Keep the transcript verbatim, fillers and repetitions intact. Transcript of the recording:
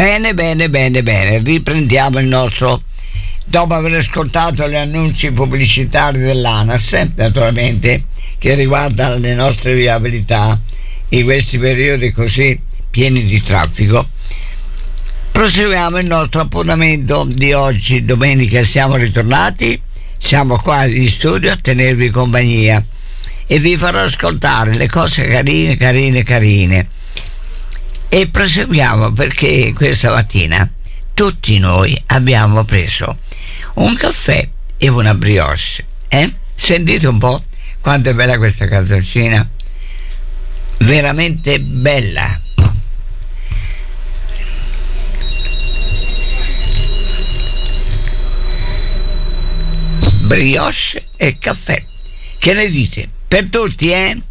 Bene, bene, bene, bene. Riprendiamo il nostro, dopo aver ascoltato gli annunci pubblicitari dell'ANAS, naturalmente, che riguarda le nostre viabilità in questi periodi così pieni di traffico. Proseguiamo il nostro appuntamento di oggi, domenica. Siamo ritornati, siamo qua in studio a tenervi compagnia e vi farò ascoltare le cose carine, carine, carine. E proseguiamo perché questa mattina tutti noi abbiamo preso un caffè e una brioche. Eh? Sentite un po' quanto è bella questa canzoncina, veramente bella. Brioche e caffè, che ne dite? Per tutti, eh?